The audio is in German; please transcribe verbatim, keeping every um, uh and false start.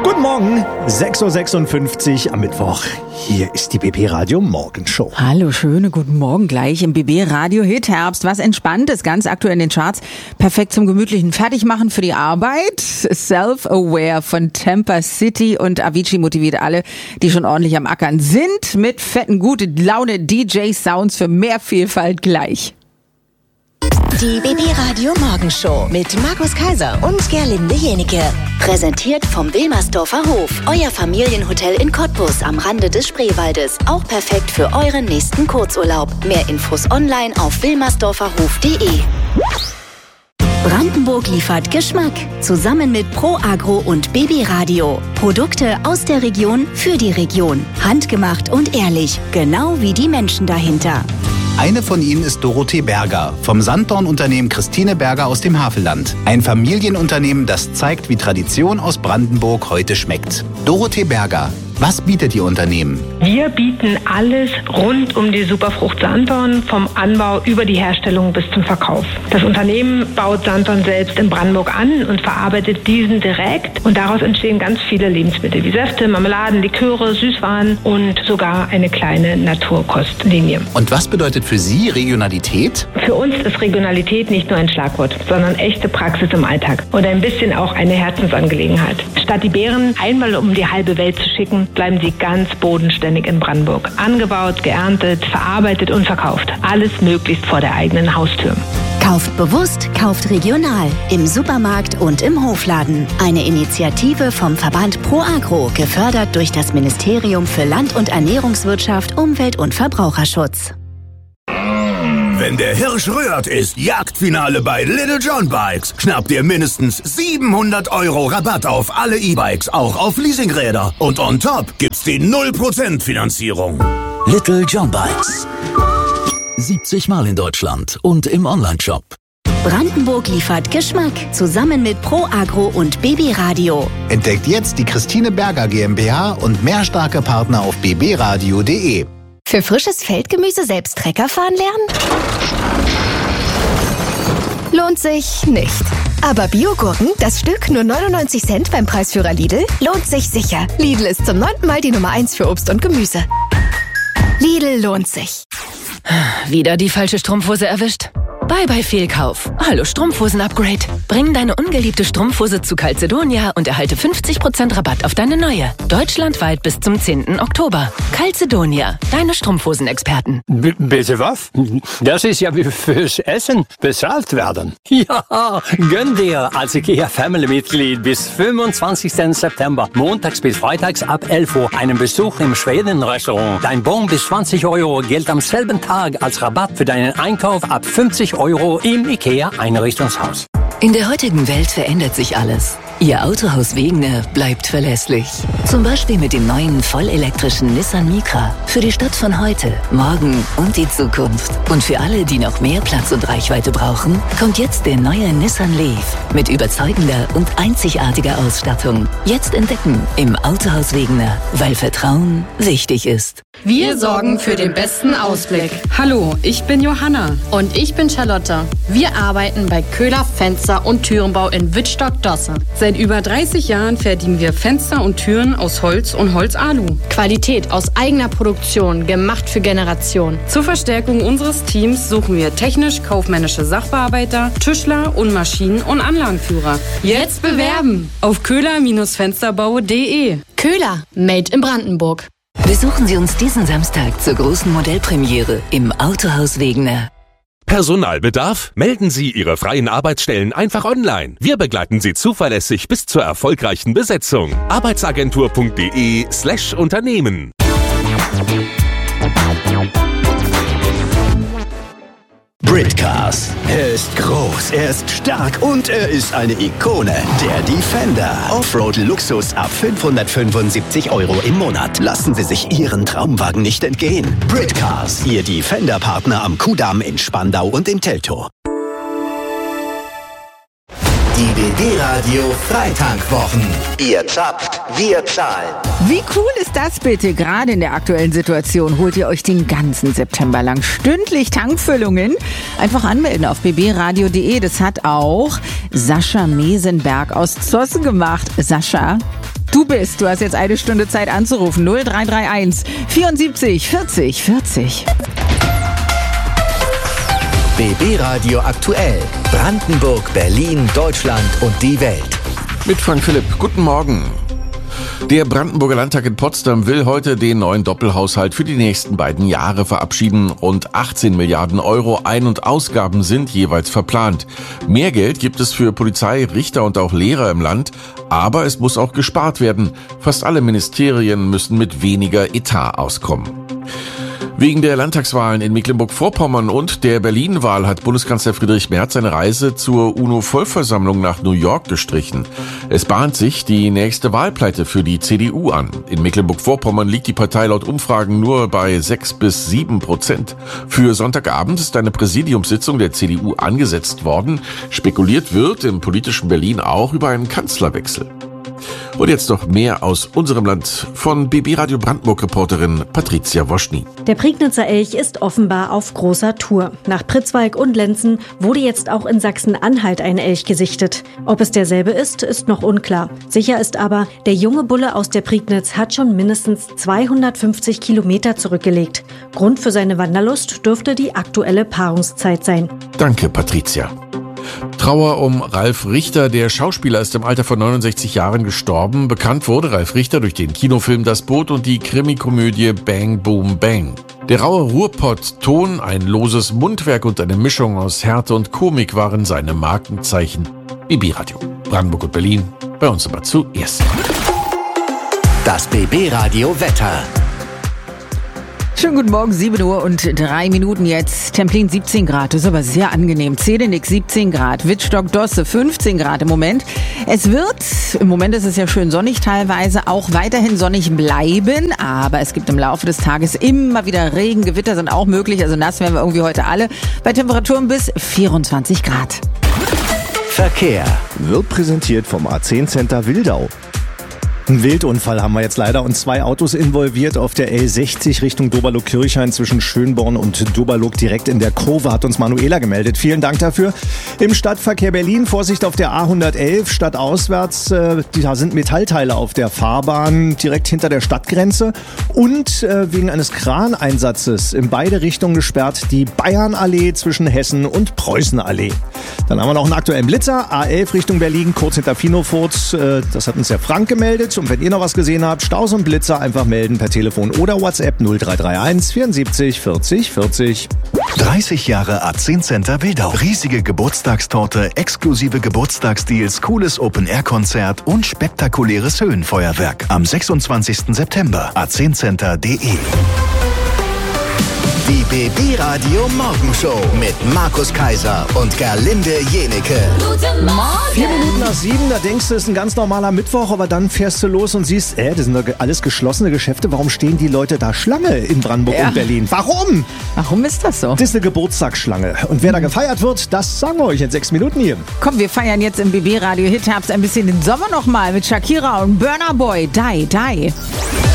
Guten Morgen, sechs Uhr sechsundfünfzig am Mittwoch. Hier ist die B B Radio Morgenshow. Hallo, schöne guten Morgen gleich im B B Radio Hit Herbst. Was Entspanntes, ganz aktuell in den Charts. Perfekt zum gemütlichen Fertigmachen für die Arbeit. Self-Aware von Tampa City und Avicii motiviert alle, die schon ordentlich am Ackern sind, mit fetten, gute Laune D J-Sounds für mehr Vielfalt gleich. Die B B Radio Morgenshow mit Markus Kaiser und Gerlinde Jenike. Präsentiert vom Wilmersdorfer Hof. Euer Familienhotel in Cottbus am Rande des Spreewaldes. Auch perfekt für euren nächsten Kurzurlaub. Mehr Infos online auf wilmersdorferhof punkt de. Brandenburg liefert Geschmack. Zusammen mit Pro Agro und B B Radio. Produkte aus der Region für die Region. Handgemacht und ehrlich. Genau wie die Menschen dahinter. Eine von ihnen ist Dorothee Berger vom Sanddorn-Unternehmen Christine Berger aus dem Havelland. Ein Familienunternehmen, das zeigt, wie Tradition aus Brandenburg heute schmeckt. Dorothee Berger. Was bietet Ihr Unternehmen? Wir bieten alles rund um die Superfrucht Sanddorn, vom Anbau über die Herstellung bis zum Verkauf. Das Unternehmen baut Sanddorn selbst in Brandenburg an und verarbeitet diesen direkt. Und daraus entstehen ganz viele Lebensmittel wie Säfte, Marmeladen, Liköre, Süßwaren und sogar eine kleine Naturkostlinie. Und was bedeutet für Sie Regionalität? Für uns ist Regionalität nicht nur ein Schlagwort, sondern echte Praxis im Alltag und ein bisschen auch eine Herzensangelegenheit. Statt die Beeren einmal um die halbe Welt zu schicken, bleiben sie ganz bodenständig in Brandenburg. Angebaut, geerntet, verarbeitet und verkauft. Alles möglichst vor der eigenen Haustür. Kauft bewusst, kauft regional. Im Supermarkt und im Hofladen. Eine Initiative vom Verband Pro Agro, gefördert durch das Ministerium für Land- und Ernährungswirtschaft, Umwelt- und Verbraucherschutz. Wenn der Hirsch rührt, ist Jagdfinale bei Little John Bikes. Schnappt ihr mindestens siebenhundert Euro Rabatt auf alle E-Bikes, auch auf Leasingräder. Und on top gibt's die null Prozent Finanzierung. Little John Bikes. siebzig Mal in Deutschland und im Onlineshop. Brandenburg liefert Geschmack. Zusammen mit Pro Agro und B B Radio. Entdeckt jetzt die Christine Berger GmbH und mehr starke Partner auf b b radio punkt de. Für frisches Feldgemüse selbst Trecker fahren lernen? Lohnt sich nicht. Aber Biogurken, das Stück nur neunundneunzig Cent beim Preisführer Lidl, lohnt sich sicher. Lidl ist zum neunten Mal die Nummer eins für Obst und Gemüse. Lidl lohnt sich. Wieder die falsche Strumpfhose erwischt? Bye bye Fehlkauf. Hallo Strumpfhosen-Upgrade. Bring deine ungeliebte Strumpfhose zu Calzedonia und erhalte fünfzig Prozent Rabatt auf deine neue. Deutschlandweit bis zum zehnten Oktober. Calzedonia, deine Strumpfhosenexperten. B- bitte was? Das ist ja wie fürs Essen bezahlt werden. Ja, gönn dir als IKEA-Family-Mitglied bis fünfundzwanzigsten September, montags bis freitags ab elf Uhr, einen Besuch im Schweden-Restaurant. Dein Bon bis zwanzig Euro gilt am selben Tag als Rabatt für deinen Einkauf ab fünfzig Euro im IKEA-Einrichtungshaus. In der heutigen Welt verändert sich alles. Ihr Autohaus Wegener bleibt verlässlich. Zum Beispiel mit dem neuen vollelektrischen Nissan Micra. Für die Stadt von heute, morgen und die Zukunft. Und für alle, die noch mehr Platz und Reichweite brauchen, kommt jetzt der neue Nissan Leaf. Mit überzeugender und einzigartiger Ausstattung. Jetzt entdecken im Autohaus Wegener, weil Vertrauen wichtig ist. Wir sorgen für den besten Ausblick. Hallo, ich bin Johanna. Und ich bin Charlotte. Wir arbeiten bei Köhler Fenster- und Türenbau in Wittstock-Dosse. Seit über dreißig Jahren fertigen wir Fenster und Türen aus Holz und Holzalu. Qualität aus eigener Produktion, gemacht für Generationen. Zur Verstärkung unseres Teams suchen wir technisch-kaufmännische Sachbearbeiter, Tischler und Maschinen- und Anlagenführer. Jetzt bewerben auf köhler Fensterbau punkt de. Köhler, made in Brandenburg. Besuchen Sie uns diesen Samstag zur großen Modellpremiere im Autohaus Wegener. Personalbedarf? Melden Sie Ihre freien Arbeitsstellen einfach online. Wir begleiten Sie zuverlässig bis zur erfolgreichen Besetzung. Arbeitsagentur punkt de slash Unternehmen. Britcars. Er ist groß, er ist stark und er ist eine Ikone. Der Defender. Offroad-Luxus ab fünfhundertfünfundsiebzig Euro im Monat. Lassen Sie sich Ihren Traumwagen nicht entgehen. Britcars, Ihr Defender-Partner am Kudamm in Spandau und in Teltow. Die B B-Radio Freitankwwochen. Ihr zapft, wir zahlen. Wie cool ist das bitte? Gerade in der aktuellen Situation holt ihr euch den ganzen September lang stündlich Tankfüllungen. Einfach anmelden auf b b radio punkt de. Das hat auch Sascha Mesenberg aus Zossen gemacht. Sascha, Du bist. Du hast jetzt eine Stunde Zeit anzurufen. null drei drei eins vierundsiebzig vierzig vierzig. B B Radio aktuell. Brandenburg, Berlin, Deutschland und die Welt. Mit Frank Philipp. Guten Morgen. Der Brandenburger Landtag in Potsdam will heute den neuen Doppelhaushalt für die nächsten beiden Jahre verabschieden. Rund achtzehn Milliarden Euro Ein- und Ausgaben sind jeweils verplant. Mehr Geld gibt es für Polizei, Richter und auch Lehrer im Land, aber es muss auch gespart werden. Fast alle Ministerien müssen mit weniger Etat auskommen. Wegen der Landtagswahlen in Mecklenburg-Vorpommern und der Berlin-Wahl hat Bundeskanzler Friedrich Merz seine Reise zur UNO-Vollversammlung nach New York gestrichen. Es bahnt sich die nächste Wahlpleite für die C D U an. In Mecklenburg-Vorpommern liegt die Partei laut Umfragen nur bei sechs bis sieben Prozent. Für Sonntagabend ist eine Präsidiumssitzung der C D U angesetzt worden. Spekuliert wird im politischen Berlin auch über einen Kanzlerwechsel. Und jetzt noch mehr aus unserem Land von B B Radio Brandenburg-Reporterin Patricia Woschny. Der Prignitzer Elch ist offenbar auf großer Tour. Nach Pritzwalk und Lenzen wurde jetzt auch in Sachsen-Anhalt ein Elch gesichtet. Ob es derselbe ist, ist noch unklar. Sicher ist aber, der junge Bulle aus der Prignitz hat schon mindestens zweihundertfünfzig Kilometer zurückgelegt. Grund für seine Wanderlust dürfte die aktuelle Paarungszeit sein. Danke, Patricia. Trauer um Ralf Richter. Der Schauspieler ist im Alter von neunundsechzig Jahren gestorben. Bekannt wurde Ralf Richter durch den Kinofilm Das Boot und die Krimikomödie Bang Boom Bang. Der raue Ruhrpott-Ton, ein loses Mundwerk und eine Mischung aus Härte und Komik waren seine Markenzeichen. B B Radio Brandenburg und Berlin, bei uns aber zuerst. Das B B Radio Wetter. Schönen guten Morgen, sieben Uhr und drei Minuten jetzt. Templin siebzehn Grad, das ist aber sehr angenehm. Zedenick siebzehn Grad, Wittstock-Dosse fünfzehn Grad im Moment. Es wird, im Moment ist es ja schön sonnig teilweise, auch weiterhin sonnig bleiben. Aber es gibt im Laufe des Tages immer wieder Regen, Gewitter sind auch möglich. Also nass werden wir irgendwie heute alle. Bei Temperaturen bis vierundzwanzig Grad. Verkehr wird präsentiert vom A zehn Center Wildau. Ein Wildunfall haben wir jetzt leider und zwei Autos involviert auf der L sechzig Richtung Doberloh-Kirchhain zwischen Schönborn und Doberloh direkt in der Kurve, hat uns Manuela gemeldet. Vielen Dank dafür. Im Stadtverkehr Berlin, Vorsicht auf der A hundertelf, stadtauswärts, äh, da sind Metallteile auf der Fahrbahn direkt hinter der Stadtgrenze und äh, wegen eines Kraneinsatzes in beide Richtungen gesperrt die Bayernallee zwischen Hessen und Preußenallee. Dann haben wir noch einen aktuellen Blitzer, A elf Richtung Berlin, kurz hinter Finofurz, äh, das hat uns der Frank gemeldet. Und wenn ihr noch was gesehen habt, Staus und Blitzer einfach melden per Telefon oder WhatsApp null drei drei eins vierundsiebzig vierzig vierzig. dreißig Jahre A zehn Center Wildau. Riesige Geburtstagstorte, exklusive Geburtstagsdeals, cooles Open-Air-Konzert und spektakuläres Höhenfeuerwerk. Am sechsundzwanzigsten September. a zehn center punkt de. Die B B Radio Morgenshow mit Markus Kaiser und Gerlinde Jenike. Guten Morgen! Vier Minuten nach sieben, da denkst du, es ist ein ganz normaler Mittwoch, aber dann fährst du los und siehst, äh, das sind doch alles geschlossene Geschäfte. Warum stehen die Leute da Schlange in Brandenburg ja. und Berlin? Warum? Warum ist das so? Das ist eine Geburtstagsschlange. Und wer da gefeiert wird, das sagen wir euch in sechs Minuten hier. Komm, wir feiern jetzt im B B Radio Hit Herbst ein bisschen den Sommer nochmal mit Shakira und Burna Boy. Die, die.